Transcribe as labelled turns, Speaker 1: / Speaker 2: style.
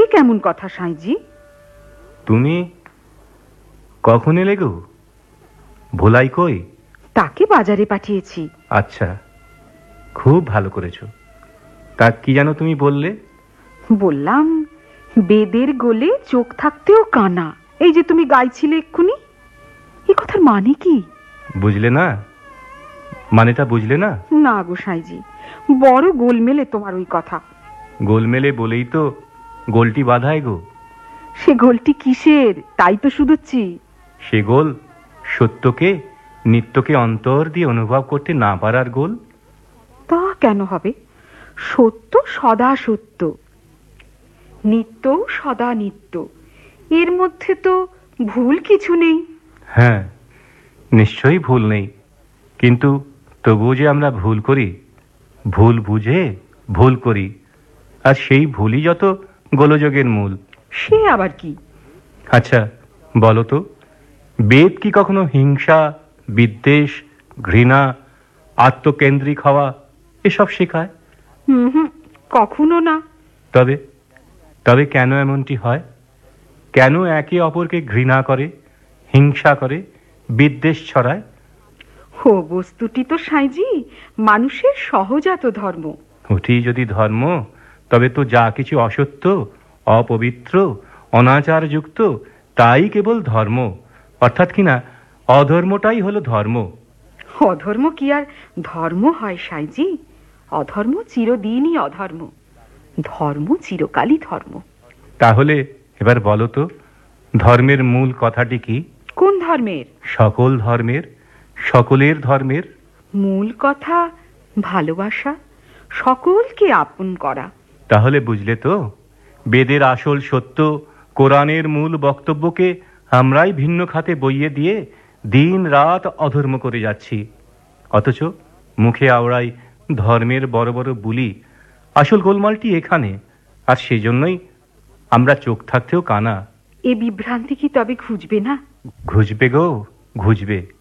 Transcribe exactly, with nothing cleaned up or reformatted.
Speaker 1: কেমন কথা সাঁইজি?
Speaker 2: তুমি কখন এলে গো? ভোলাই কই?
Speaker 1: তাকে বাজারে পাঠিয়েছি।
Speaker 2: আচ্ছা, খুব ভালো করেছো। তা কি জানো তুমি বললে?
Speaker 1: বললাম বেদের গোলে চোখ থাকতেও কানা, এই যে তুমি গাইছিলে এক্ষুনি, এই কথার মানে কি?
Speaker 2: বুঝলে না? মানেটা বুঝলে না?
Speaker 1: না গো সাঁইজি, বড় গোলমেলে তোমার ওই কথা।
Speaker 2: গোলমেলে বলেই তো গোলটি বাঁধায় গো।
Speaker 1: সে গোলটি কিসের তাই তো শুধুচ্ছি।
Speaker 2: সে গোল সত্যকে নিত্যকে অন্তর দিয়ে অনুভব করতে না পারার গোল।
Speaker 1: তা কেন হবে? সত্য সদা সত্য, নিত্য সদা নিত্য, এর মধ্যে তো ভুল কিছু নেই।
Speaker 2: হ্যাঁ, নিশ্চয়ই ভুল নেই, কিন্তু তবুও যে আমরা ভুল করি, ভুল বুঝে ভুল করি, আর সেই ভুলই যত গোলযোগের মূল।
Speaker 1: সে আবার কি?
Speaker 2: আচ্ছা বলো তো, বেদ কি কখনো হিংসা, বিদ্বেষ, ঘৃণা, আত্মকেন্দ্রিক হওয়া এসব শেখায়?
Speaker 1: হুম হুম, কখনো না।
Speaker 2: তবে তবে কেন এমনটি হয়? কেন একে অপরকে ঘৃণা করে, হিংসা করে, বিদ্বেষ ছড়ায়?
Speaker 1: ও বস্তুটি তো সাঁইজি মানুষের সহজাত ধর্ম।
Speaker 2: ওটি যদি ধর্ম, তবে তো যা কিছু অসত্য, অপবিত্র, অনাচারযুক্ত তাই কেবল ধর্ম, অর্থাৎ কিনা অধর্মটাই হলো ধর্ম।
Speaker 1: অধর্ম কি আর ধর্ম হয় সাঁইজি? অধর্ম চিরদিনই অধর্ম, ধর্ম চিরকালই ধর্ম।
Speaker 2: তাহলে এবার বলো তো, ধর্মের মূল কথাটি কি?
Speaker 1: কোন ধর্মের?
Speaker 2: সকল ধর্মের, সকলের ধর্মের
Speaker 1: মূল কথা ভালোবাসা, সকলকে আপন করা।
Speaker 2: তাহলে বুঝলে তো, বেদের আসল সত্য, কোরআনের মূল বক্তব্যকে আমরাই ভিন্ন খাতে বইয়ে দিয়ে দিন রাত অধর্ম করে যাচ্ছি। অথচ মুখে আওড়াই ধর্মের বড় বড় বুলি। আসল গোলমালটি এখানে, আর সেজন্যই আমরা চোখ থাকতেও কানা।
Speaker 1: এ বিভ্রান্তি কি তবে ঘুচবে না?
Speaker 2: ঘুচবে গো, ঘুচবে।